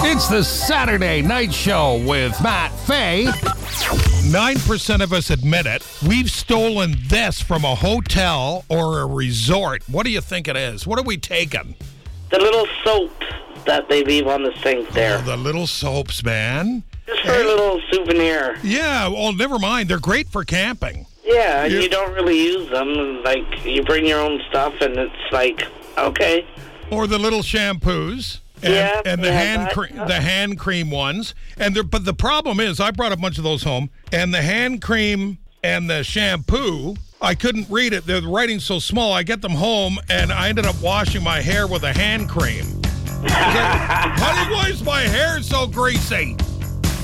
It's the Saturday Night Show with Matt Fay. 9% of us admit it. We've stolen this from a hotel or a resort. What do you think it is? What are we taking? The little soap that they leave on the sink there. Oh, the little soaps, man. Just for a little souvenir. Yeah, well, never mind. They're great for camping. Yeah, and you don't really use them. Like, you bring your own stuff, and it's like, okay. Or the little shampoos. And the hand cream ones. But the problem is, I brought a bunch of those home, and the hand cream and the shampoo, I couldn't read it. The writing's so small. I get them home, and I ended up washing my hair with a hand cream. Honey, why is my hair so greasy?